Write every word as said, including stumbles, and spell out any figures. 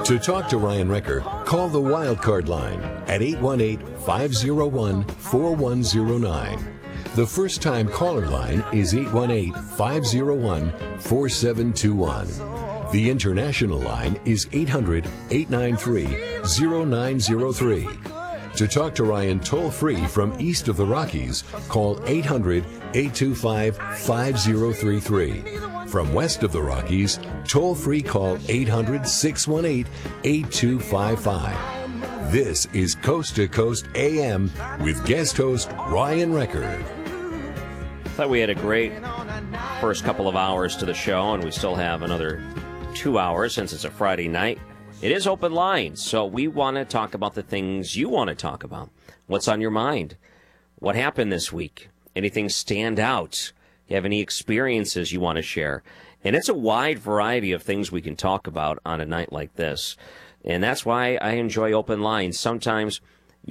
To talk to Ryan Recker, call the Wildcard line at eight one eight, five oh one, four one oh nine. The first-time caller line is eight one eight, five oh one, four seven two one. The international line is eight hundred, eight nine three, oh nine oh three. To talk to Ryan toll-free from east of the Rockies, call eight hundred, eight two five, five oh three three. From west of the Rockies, toll-free call eight hundred, six one eight, eight two five five. This is Coast to Coast A M with guest host Ryan Recker. Thought we had a great first couple of hours to the show, and we still have another two hours since it's a Friday night. It is open line, so we want to talk about the things you want to talk about. What's on your mind? What happened this week? Anything stand out? You have any experiences you want to share? And it's a wide variety of things we can talk about on a night like this. And that's why I enjoy open lines. Sometimes